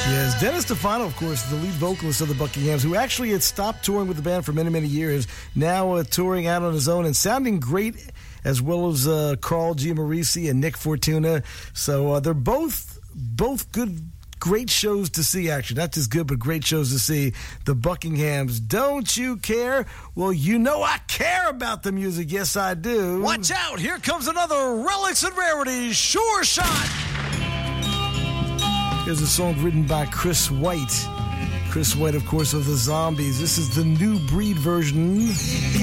Yes, Dennis Stefano, of course, the lead vocalist of the Buckinghams, who actually had stopped touring with the band for many, many years, now touring out on his own and sounding great, as well as Carl Giammarisi and Nick Fortuna. So they're both good, great shows to see, actually. Not just good, but great shows to see. The Buckinghams. Don't you care? Well, you know I care about the music. Yes, I do. Watch out. Here comes another Relics and Rarities Sure Shot. Here's a song written by Chris White. Chris White, of course, of the Zombies. This is the New Breed version.